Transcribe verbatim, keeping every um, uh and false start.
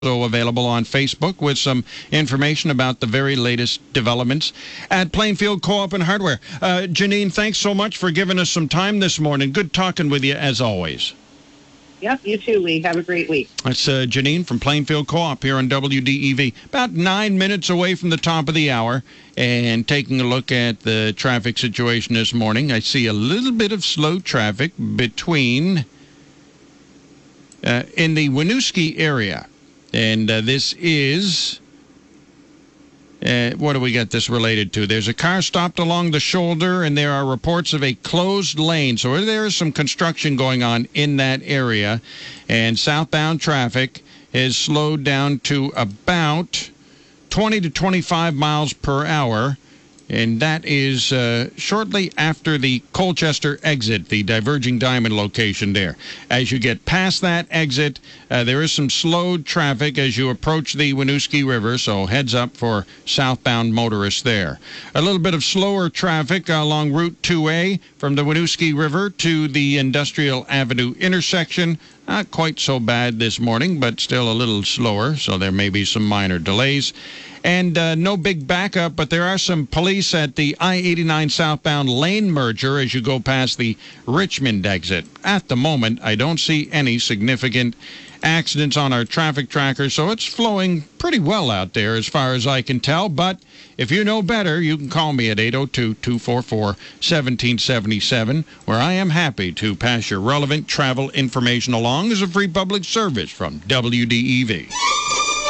Also available on Facebook with some information about the very latest developments at Plainfield Co-op and Hardware. Uh, Janine, thanks so much for giving us some time this morning. Good talking with you as always. Yep, you too, Lee. Have a great week. That's uh, Janine from Plainfield Co-op here on W D E V. About nine minutes away from the top of the hour, and taking a look at the traffic situation this morning. I see a little bit of slow traffic between uh, in the Winooski area. And uh, this is, uh, what do we got this related to? There's a car stopped along the shoulder, and there are reports of a closed lane. So there is some construction going on in that area. And southbound traffic is slowed down to about twenty to twenty-five miles per hour. And that is uh, shortly after the Colchester exit, the Diverging Diamond location there. As you get past that exit, uh, there is some slowed traffic as you approach the Winooski River, so heads up for southbound motorists there. A little bit of slower traffic along Route two A from the Winooski River to the Industrial Avenue intersection. Not quite so bad this morning, but still a little slower, so there may be some minor delays. And uh, no big backup, but there are some police at the I eighty-nine southbound lane merger as you go past the Richmond exit. At the moment, I don't see any significant accidents on our traffic tracker, so it's flowing pretty well out there as far as I can tell. But if you know better, you can call me at eight oh two, two four four, one seven seven seven, where I am happy to pass your relevant travel information along as a free public service from W D E V.